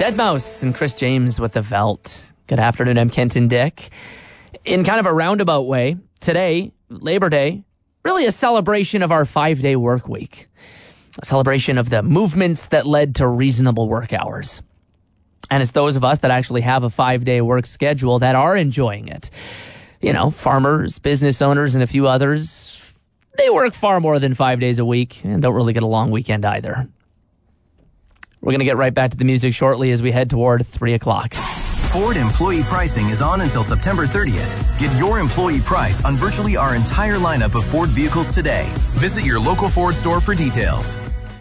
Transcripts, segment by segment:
Deadmau5 and Chris James with the Veldt. Good afternoon, I'm Kenton Dick. In kind of a roundabout way, today, Labor Day, really a celebration of our 5-day work week. A celebration of the movements that led to reasonable work hours. And it's those of us that actually have a 5-day work schedule that are enjoying it. You know, farmers, business owners, and a few others, they work far more than 5 days a week and don't really get a long weekend either. We're going to get right back to the music shortly as we head toward 3 o'clock. Ford employee pricing is on until September 30th. Get your employee price on virtually our entire lineup of Ford vehicles today. Visit your local Ford store for details.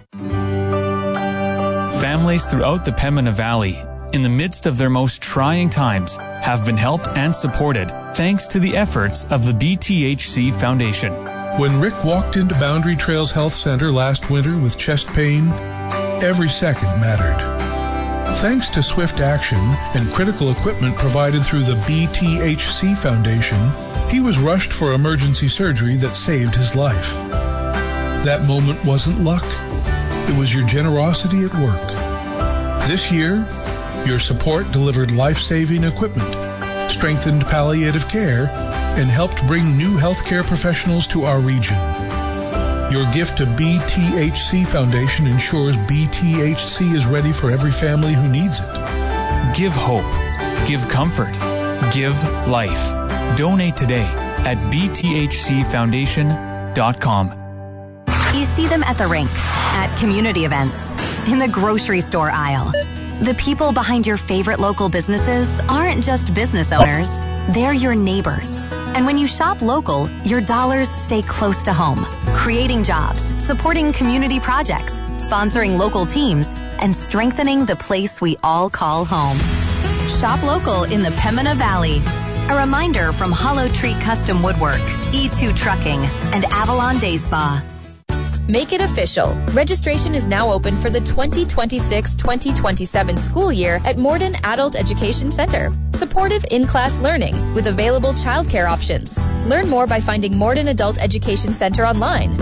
Families throughout the Pembina Valley, in the midst of their most trying times, have been helped and supported thanks to the efforts of the BTHC Foundation. When Rick walked into Boundary Trails Health Center last winter with chest pain, every second mattered. Thanks to swift action and critical equipment provided through the BTHC Foundation, he was rushed for emergency surgery that saved his life. That moment wasn't luck. It was your generosity at work. This year, your support delivered life-saving equipment, strengthened palliative care, and helped bring new healthcare professionals to our region. Your gift to BTHC Foundation ensures BTHC is ready for every family who needs it. Give hope. Give comfort. Give life. Donate today at bthcfoundation.com. You see them at the rink, at community events, in the grocery store aisle. The people behind your favorite local businesses aren't just business owners, they're your neighbors. And when you shop local, your dollars stay close to home, creating jobs, supporting community projects, sponsoring local teams, and strengthening the place we all call home. Shop local in the Pembina Valley. A reminder from Hollow Tree Custom Woodwork, E2 Trucking, and Avalon Day Spa. Make it official. Registration is now open for the 2026-2027 school year at Morden Adult Education Center. Supportive in-class learning with available childcare options. Learn more by finding Morden Adult Education Center online.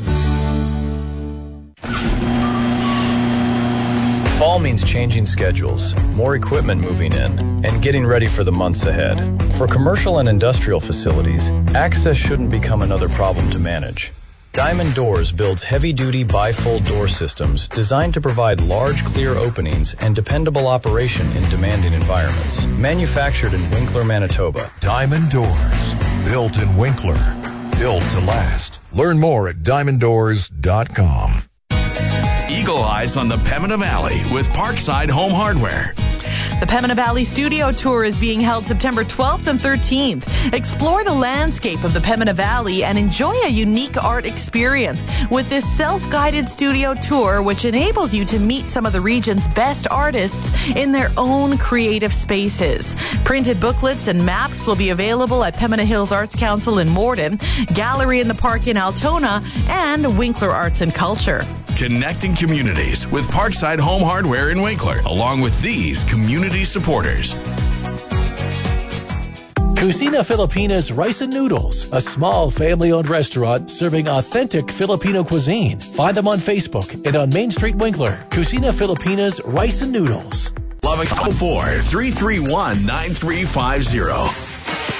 Fall means changing schedules, more equipment moving in, and getting ready for the months ahead. For commercial and industrial facilities, access shouldn't become another problem to manage. Diamond Doors builds heavy-duty bifold door systems designed to provide large, clear openings and dependable operation in demanding environments. Manufactured in Winkler, Manitoba. Diamond Doors. Built in Winkler. Built to last. Learn more at diamonddoors.com. Eagle Eyes on the Pembina Valley with Parkside Home Hardware. The Pembina Valley Studio Tour is being held September 12th and 13th. Explore the landscape of the Pembina Valley and enjoy a unique art experience with this self-guided studio tour, which enables you to meet some of the region's best artists in their own creative spaces. Printed booklets and maps will be available at Pembina Hills Arts Council in Morden, Gallery in the Park in Altona, and Winkler Arts and Culture. Connecting communities with Parkside Home Hardware in Winkler, along with these community supporters. Cucina Filipinas Rice and Noodles, a small family-owned restaurant serving authentic Filipino cuisine. Find them on Facebook and on Main Street, Winkler. Cucina Filipinas Rice and Noodles. 1104-331-9350.